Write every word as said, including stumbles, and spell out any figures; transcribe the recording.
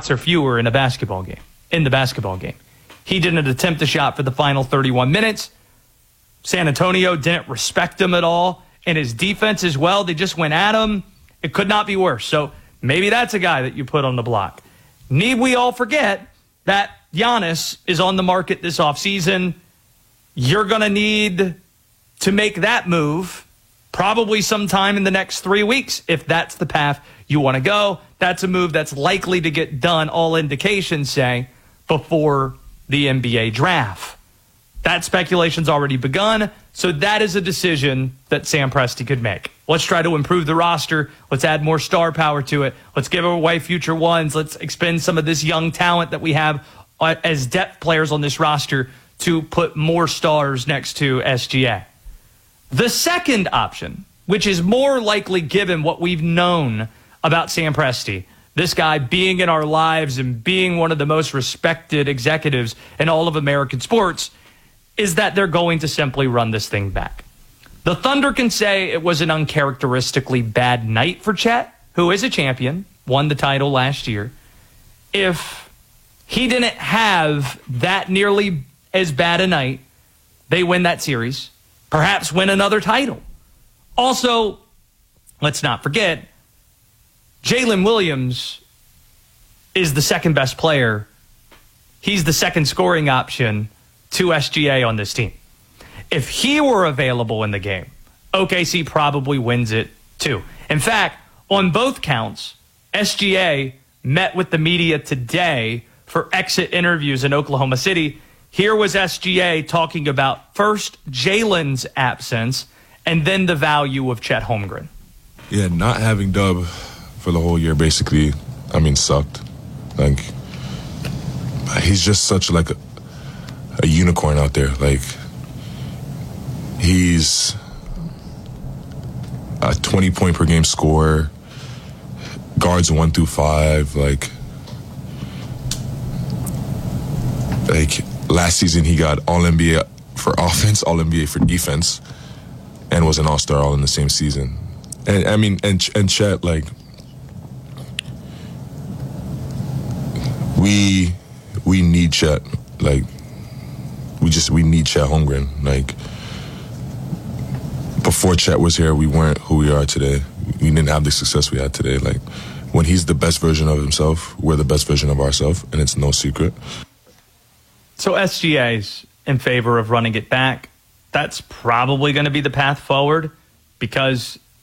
shots or fewer in a basketball game, in the basketball game. He didn't attempt a shot for the final thirty-one minutes. San Antonio didn't respect him at all. And his defense as well, they just went at him. It could not be worse. So maybe that's a guy that you put on the block. Need we all forget that Giannis is on the market this offseason? You're going to need to make that move probably sometime in the next three weeks if that's the path you want to go. That's a move that's likely to get done, all indications say, before the N B A draft. That speculation's already begun, so that is a decision that Sam Presti could make. Let's try to improve the roster. Let's add more star power to it. Let's give away future ones. Let's expend some of this young talent that we have as depth players on this roster to put more stars next to S G A. The second option, which is more likely given what we've known about Sam Presti, this guy being in our lives and being one of the most respected executives in all of American sports, is that they're going to simply run this thing back. The Thunder can say it was an uncharacteristically bad night for Chet, who is a champion, won the title last year. If he didn't have that nearly as bad a night, they win that series, perhaps win another title. Also, let's not forget, Jalen Williams is the second best player. He's the second scoring option to S G A on this team. If he were available in the game, O K C probably wins it too. In fact, on both counts, S G A met with the media today for exit interviews in Oklahoma City. Here was S G A talking about first Jalen's absence and then the value of Chet Holmgren. Yeah, not having Dub for the whole year basically, I mean, sucked. Like, he's just such like a, a unicorn out there. Like, he's a twenty point per game scorer, guards one through five. Like, like last season he got All N B A for offense, All N B A for defense, and was an All-Star all in the same season. And I mean, and and Chet, like, we we need Chet. Like, we just we need Chet Holmgren. Like, before Chet was here, we weren't who we are today. We didn't have the success we had today. Like, when he's the best version of himself, we're the best version of ourselves, and it's no secret. So S G A's in favor of running it back. That's probably going to be the path forward because